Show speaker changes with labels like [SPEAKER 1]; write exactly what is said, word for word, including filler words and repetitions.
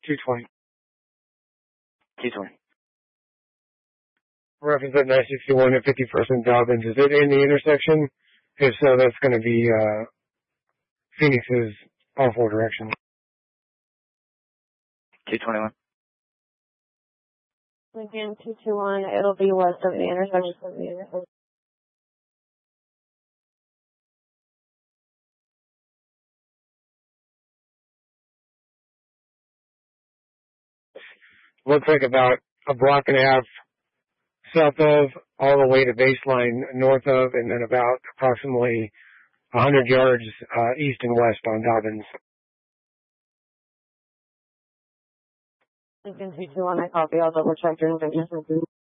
[SPEAKER 1] two twenty.
[SPEAKER 2] two twenty.
[SPEAKER 1] Reference at nine sixty-one at fifty-first and Dobbins. Is it in the intersection? If so, that's going to be uh, Phoenix's all four directions.
[SPEAKER 2] two twenty-one.
[SPEAKER 3] Again, two two one, it'll be west of the intersection. Of the intersection.
[SPEAKER 1] Looks like about a block and a half south of, all the way to baseline north of, and then about approximately one hundred yards uh, east and west on Dobbins.
[SPEAKER 3] Lincoln two two one, I copy. I'll double check your information.